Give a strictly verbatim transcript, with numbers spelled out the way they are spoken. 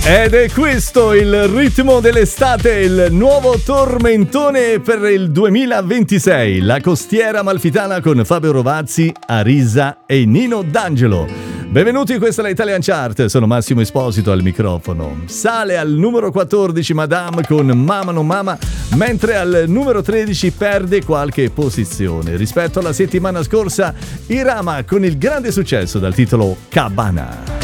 Ed è questo il ritmo dell'estate, il nuovo tormentone per il duemilaventisei. La costiera amalfitana con Fabio Rovazzi, Arisa e Nino D'Angelo. Benvenuti, questa è la Italian Chart, sono Massimo Esposito al microfono. Sale al numero quattordici Madame con Mama no Mama, mentre al numero tredici perde qualche posizione. Rispetto alla settimana scorsa, Irama con il grande successo dal titolo Cabana.